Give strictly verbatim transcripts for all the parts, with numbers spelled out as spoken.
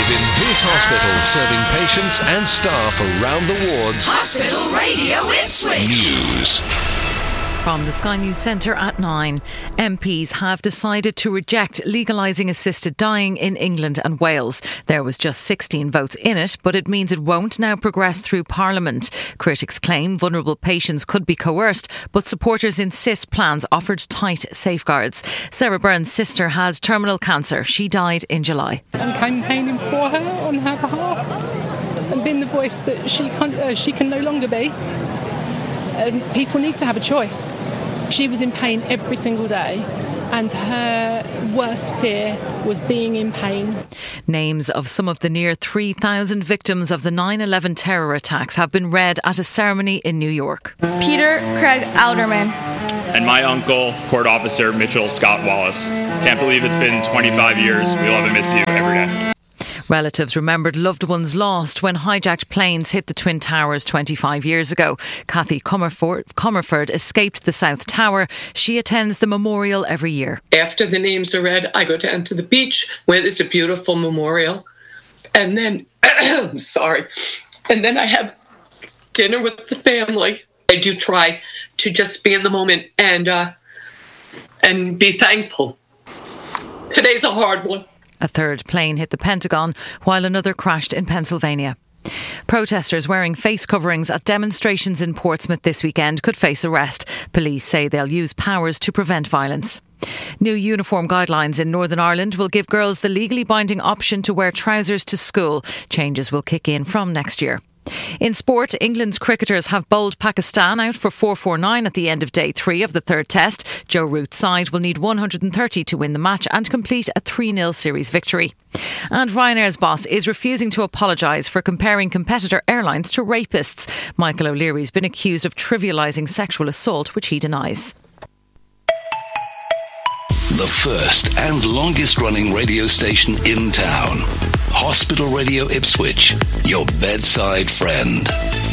in this hospital, serving patients and staff around the wards. Hospital Radio Ipswich. News. From the Sky News Centre at nine, M Ps have decided to reject legalising assisted dying in England and Wales. There was just sixteen votes in it, but it means it won't now progress through Parliament. Critics claim vulnerable patients could be coerced, but supporters insist plans offered tight safeguards. Sarah Byrne's sister has terminal cancer. She died in July. I'm campaigning for her on her behalf and being the voice that she can, uh, she can no longer be. Um, people need to have a choice. She was in pain every single day, and her worst fear was being in pain. Names of some of the near three thousand victims of the nine eleven terror attacks have been read at a ceremony in New York. Peter Craig Alderman. And my uncle, Court Officer Mitchell Scott Wallace. Can't believe it's been twenty-five years. We love and miss you every day. Relatives remembered loved ones lost when hijacked planes hit the Twin Towers twenty-five years ago. Kathy Comerford, Comerford escaped the South Tower. She attends the memorial every year. After the names are read, I go down to the beach where there's a beautiful memorial. And then, sorry, and then I have dinner with the family. I do try to just be in the moment and uh, and be thankful. Today's a hard one. A third plane hit the Pentagon while another crashed in Pennsylvania. Protesters wearing face coverings at demonstrations in Portsmouth this weekend could face arrest. Police say they'll use powers to prevent violence. New uniform guidelines in Northern Ireland will give girls the legally binding option to wear trousers to school. Changes will kick in from next year. In sport, England's cricketers have bowled Pakistan out for four four nine at the end of day three of the third test. Joe Root's side will need one hundred thirty to win the match and complete a three nil series victory. And Ryanair's boss is refusing to apologise for comparing competitor airlines to rapists. Michael O'Leary's been accused of trivialising sexual assault, which he denies. The first and longest running radio station in town. Hospital Radio Ipswich, your bedside friend.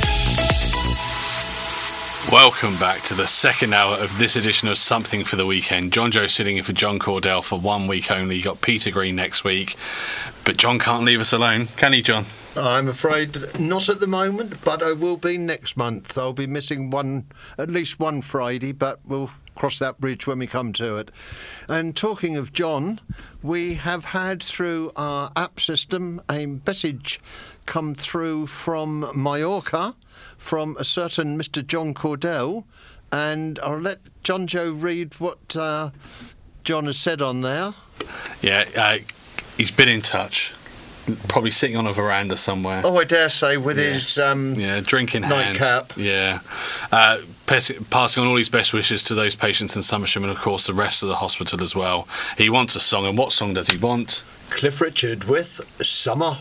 Welcome back to the second hour of this edition of Something for the Weekend. John Joe sitting in for John Cordell for one week only. You got Peter Green next week. But John can't leave us alone, can he, John? I'm afraid not at the moment, but I will be next month. I'll be missing one, at least one Friday, but we'll cross that bridge when we come to it. And talking of John, we have had through our app system a message come through from Mallorca from a certain Mister John Cordell, and I'll let John Joe read what uh, John has said on there. Yeah, uh, he's been in touch. Probably sitting on a veranda somewhere. Oh, I dare say, with yeah. his um, yeah, drink in hand. nightcap. Yeah. Uh, passing on all his best wishes to those patients in Somersham and, of course, the rest of the hospital as well. He wants a song, and what song does he want? Cliff Richard with Summer